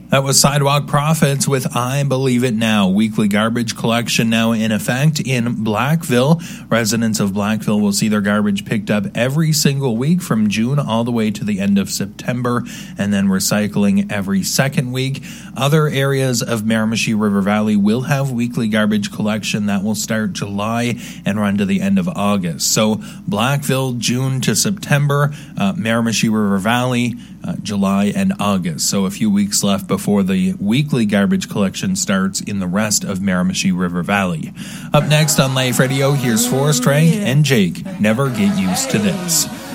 That was Sidewalk Prophets with I Believe It Now. Weekly garbage collection now in effect in Blackville. Residents of Blackville will see their garbage picked up every single week from June all the way to the end of September, and then recycling every second week. Other areas of Miramichi River Valley will have weekly garbage collection that will start July and run to the end of August. So Blackville, June to September, Miramichi River Valley, July and August. So a few weeks left before the weekly garbage collection starts in the rest of Miramichi River Valley. Up next on Life Radio, here's Forrest Rank and Jake. Never Get Used to This.